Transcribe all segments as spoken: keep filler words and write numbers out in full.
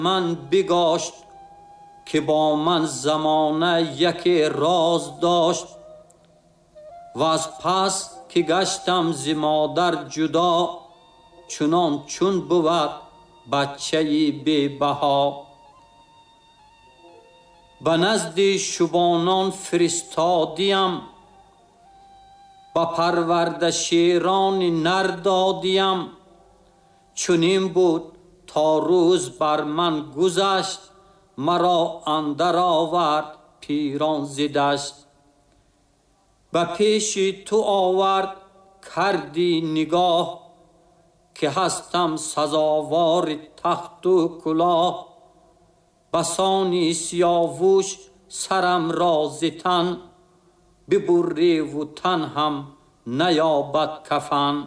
من بگاشت که با من زمانه یک راز داشت و از پس که گشتم ز مادر جدا چنان چون بود بچه‌ای بی بها. به نزد شبانان فرستادیم با پرورده شیران نر دادیم. چنین بود تا روز بر من گذشت مرا اندر آورد پیران ز دشت. به پیش تو آورد کردی نگاه که هستم سزاوار تخت و کلاه. بسانی سیاووش سرم را ز تن ببری و تن هم نیابد کفن.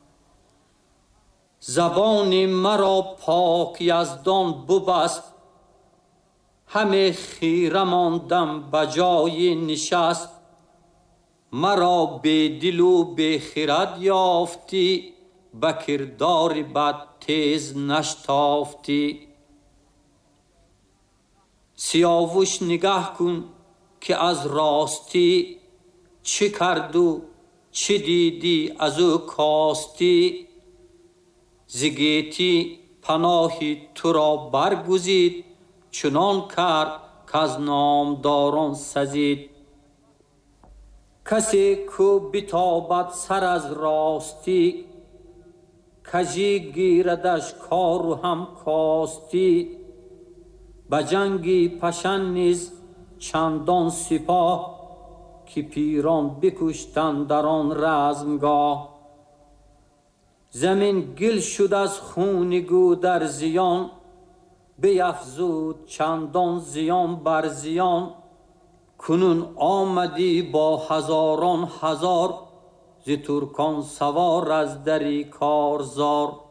زبان مرا پاک یزدان ببست همه خیره ماندم بجای نشست. مرا بی دل و بی خرد یافتی به کردار بد تیز نشتافتی. سیاووش نگه کن که از راستی چه کرد و چه دیدی از او کاستی. ز گیتی پناهی تو را برگزید چنان کرد که از نامداران سزید. کسی کو بتابد سر از راستی کژی گیردش کار و هم کاستی. به جنگی پشن نیز چندان سپاه که پیران بکشتند در آن رزمگاه. زمین گل شد از خون گودر زیان بیفزود چندان زیان بر زیان. کنون آمدی با هزاران هزار ز ترکان سوار از دری کارزار.